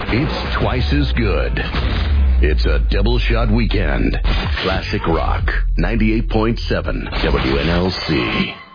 It's twice as good. It's a double shot weekend. Classic Rock 98.7 WNLC.